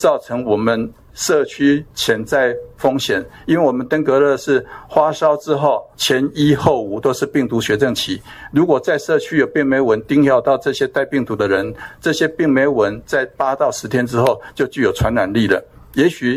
造成我们社区潜在风险。因为我们登革热是发烧之后前1后5都是病毒血症期，如果在社区有病媒蚊叮咬到这些带病毒的人，这些病媒蚊在8到10天之后就具有传染力了。也许